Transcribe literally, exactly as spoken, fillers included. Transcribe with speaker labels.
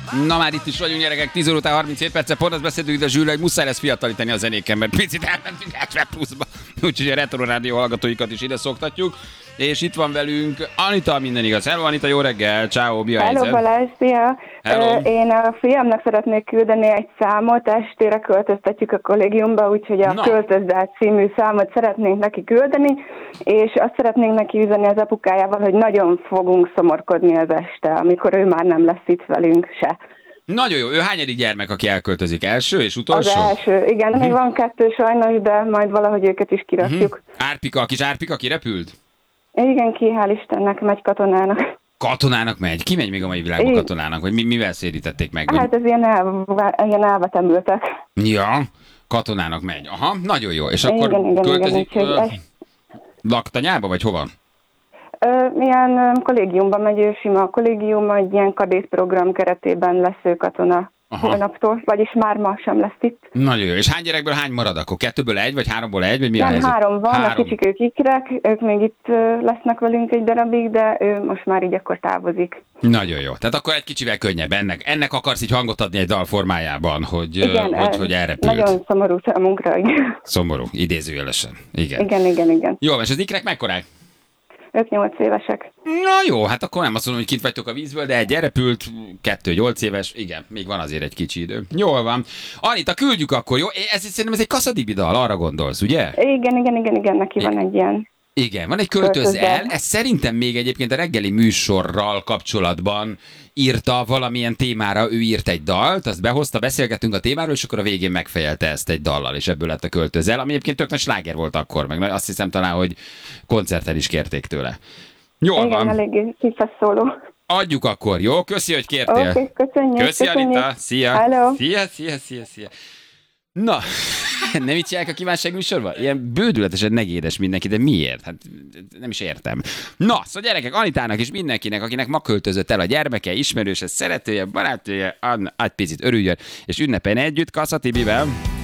Speaker 1: Na már itt is vagyunk, gyerekek, tíz óra után harminchét perccel pont azt beszéltünk ide Zsűrrel, hogy muszáj lesz fiatalítani a zenéken, mert picit elmentünk hetven pluszba. Úgyhogy a Retro Rádió hallgatóikat is ide szoktatjuk. És itt van velünk Anita, minden igaz. Hello Anita, jó reggel, ciao, mi a helyzet?
Speaker 2: Hello Balázs, szia!
Speaker 1: Hello.
Speaker 2: Én a fiamnak szeretnék küldeni egy számot, estére költöztetjük a kollégiumba, úgyhogy a
Speaker 1: Na.
Speaker 2: Költözd át című számot szeretnénk neki küldeni, és azt szeretnénk neki üzenni az apukájával, hogy nagyon fogunk szomorkodni az este, amikor ő már nem lesz itt velünk se.
Speaker 1: Nagyon jó, ő hányadik gyermek, aki elköltözik? Első és utolsó?
Speaker 2: Az első, igen, még van kettő sajnos, de majd valahogy őket is kirakjuk.
Speaker 1: Árpika, a kis Árpika kirepült?
Speaker 2: Igen, ki, hál' Istennek, megy katonának.
Speaker 1: Katonának megy? Ki megy még a mai világban
Speaker 2: Igen.
Speaker 1: katonának? Vagy mi, mivel szérítették meg?
Speaker 2: Hát ez ilyen, el, ilyen elvetemültek.
Speaker 1: Ja, katonának megy. Aha, nagyon jó. És akkor
Speaker 2: Igen, igen,
Speaker 1: költözik
Speaker 2: igen,
Speaker 1: ö,
Speaker 2: úgyhogy
Speaker 1: laktanyába, vagy hova?
Speaker 2: Ö, milyen ö, kollégiumba megy ő, sima a kollégium, egy ilyen kadétprogram keretében lesz ő katona
Speaker 1: Aha.
Speaker 2: holnaptól, vagyis már ma sem lesz itt.
Speaker 1: Nagyon jó. És hány gyerekből hány marad akkor? Kettőből egy, vagy háromból egy, vagy mi a
Speaker 2: Nem,
Speaker 1: helyzet?
Speaker 2: három van,
Speaker 1: három.
Speaker 2: a kicsik ők ikrek, ők még itt ö, lesznek velünk egy darabig, de ő most már így akkor távozik.
Speaker 1: Nagyon jó. Tehát akkor egy kicsivel könnyebb. Ennek, ennek akarsz így hangot adni egy dal formájában, hogy,
Speaker 2: Igen,
Speaker 1: ö, hogy,
Speaker 2: ö,
Speaker 1: hogy elrepült.
Speaker 2: nagyon szomorú számunkra, igen.
Speaker 1: Szomorú, idézőjelesen. Igen.
Speaker 2: Igen, igen, igen.
Speaker 1: Jó, és az ikrek mekkorák?
Speaker 2: Ők nyolc évesek.
Speaker 1: Na jó, hát akkor nem azt mondom, hogy kint vagytok a vízből, de egy elrepült, kettő nyolc éves, igen, még van azért egy kicsi idő. Jól van. Anita, küldjük akkor, jó? Ez, szerintem ez egy kaszadibi dal, arra gondolsz, ugye?
Speaker 2: Igen, igen, igen, igen, neki van egy ilyen.
Speaker 1: Igen, van egy Költözz el,
Speaker 2: Költözz el.
Speaker 1: ez szerintem még egyébként a reggeli műsorral kapcsolatban írta valamilyen témára, ő írt egy dalt, azt behozta, beszélgettünk a témáról, és akkor a végén megfejelte ezt egy dallal, és ebből lett a Költözz el, ami egyébként tök nagy sláger volt akkor, meg azt hiszem talán, hogy koncerten is kérték tőle. Jól
Speaker 2: Igen,
Speaker 1: van,
Speaker 2: eléggé szíves szóló.
Speaker 1: adjuk akkor, jó? Köszi, hogy kértél.
Speaker 2: Oké, okay, köszönjük.
Speaker 1: Köszi,
Speaker 2: köszönjük.
Speaker 1: Anita. Szia.
Speaker 2: Hello.
Speaker 1: Szia, szia, szia, szia. Na, nem így csinálják a kívánság műsorban? Ilyen bődületesen negédes mindenki, de miért? Hát nem is értem. Na, szóval gyerekek, Anitának és mindenkinek, akinek ma költözött el a gyermeke, ismerőse, szeretője, barátője, Anna, egy picit örüljön, és ünnepeljen együtt Kassa Tibivel.